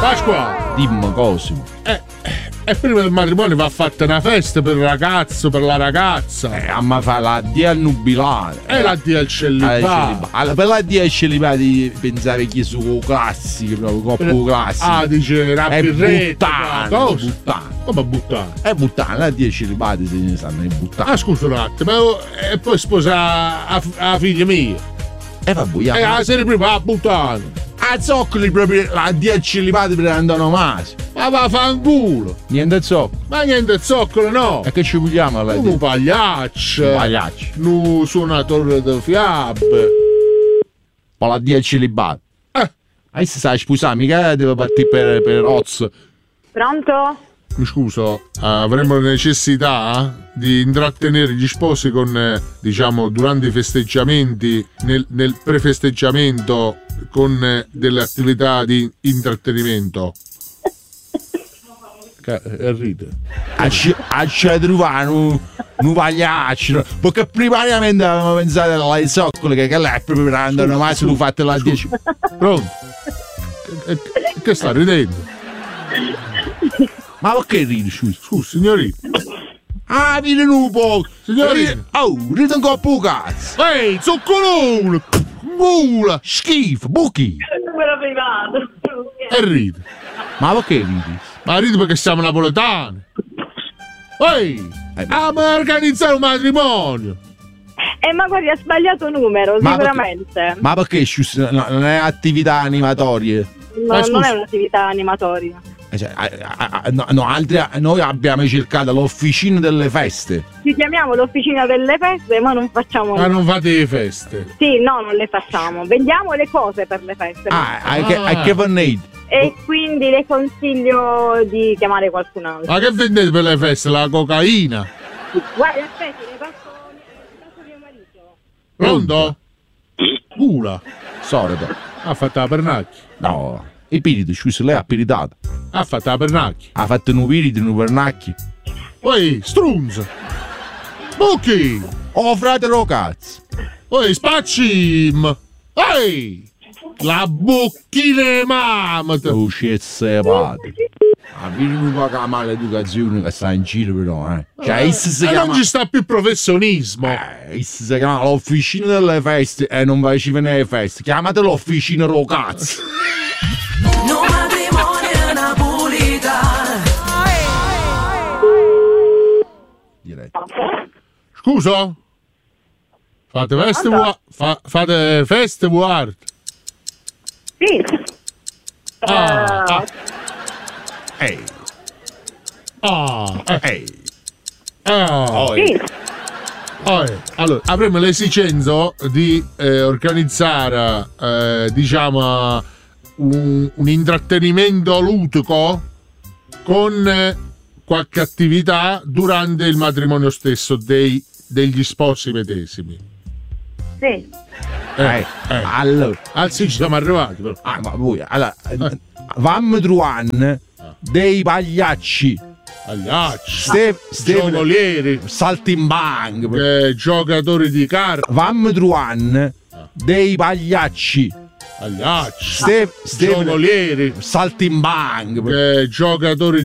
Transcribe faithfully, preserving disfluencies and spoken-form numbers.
Pasqua, dimmi Cosimo. Eh, e prima del matrimonio va fatta una festa per il ragazzo, per la ragazza. Eh, a me fa la dia al nubilare. E la dia al celibato. Allora, per la dia al celibato pensare che su classico, proprio coppo classico. Ah, dice la è birretta. buttana, buttana. Come buttana? È buttana, la dia al celibato se ne sanno, è buttana. Ah, scusa un attimo, e poi sposa a, a figlia mia. E vabbè, io. E la serie prima a buttana. A zoccoli proprio la dia al celibato per antonomasia. Ma va a fanculo. Niente zoccolo. Ma niente zoccolo, no. E che ci vogliamo la Un pagliaccio. Un pagliaccio. Un suonatore di fiabe. Ma la dia al celibato. Eh. Adesso sai sposare, mica deve partire per, per Oz. Pronto? Mi scuso, avremmo necessità di intrattenere gli sposi con, eh, diciamo, durante i festeggiamenti, nel, nel prefesteggiamento, con eh, delle attività di intrattenimento. E ride. A ci trovare un, un pagliaccio, perché primariamente avevamo pensato alle zoccole che, che lei è proprio preparando, ma se lo fate la dieci. Pronto? Che, che, che sta ridendo? Ma perché ridi, scusa? Scusa, signorina. Ah, ridi un po'. Signorina. Oh, ridi un po' cazzo. Ehi, zoccolone. Mula. Schifo, buchi. Numero privato. E ride. Ma perché ridi? Ma ridi perché siamo napoletani. Ehi, eh, ah, ma organizzare un matrimonio. Eh, ma guardi, ha sbagliato numero, ma sicuramente. Perché, ma perché, scusa, no, non è attività animatorie? No, non è un'attività animatoria. Cioè, a, a, a, no, no, altri, noi abbiamo cercato l'officina delle feste. Ci chiamiamo l'officina delle feste, ma non facciamo. Ma non fate le feste? Sì, no, non le facciamo. Vendiamo le cose per le feste. Ah, a che, a che vendete? E quindi le consiglio di chiamare qualcun altro. Ma che vendete per le feste? La cocaina? Guarda, aspetti, le passo, passo mio marito. Pronto? Pula. Solito. Ha fatto la pernacchia? No. E pirito, scusa, lei ha piritato. Ha fatto la pernacchia. Ha fatto un pirito, un pernacchio. Poi, strunz. Buchi. Oh, fratello cazzo. Poi, spaccim. Ehi. La bocchina mamata. Oh, scezze padre. Ah, vieni un po' la maleducazione che sta in giro però, eh. Cioè, eh, si eh, chiama... non ci sta più professionismo. Eh, si chiama l'officina delle feste e non vai a venire alle feste. Chiamate l'officina ro cazzo. No matrimonio napolitano. Direi. Scusa? Fate feste vuoi? Fa, fate feste vuoi? Sì. Ah, ah. Ehi. Ah, Ehi. ah. Oh, Sì. Oh, allora, avremo l'esigenza di eh, organizzare, eh, diciamo, un, un intrattenimento ludico con eh, qualche attività durante il matrimonio stesso dei, degli sposi medesimi. Sì. Eh, Eh, eh. allora. Ah, sì, ci siamo arrivati. Però. Ah, ma voi, allora, eh. Vammo trovare dei pagliacci. Pagliacci. Ste, ste, giocolieri. Saltimbanco. Eh, giocatori di carta. Vammo trovare dei pagliacci. Pagliacci. Ste, ste, giocolieri. Saltimbanco. Eh, giocatori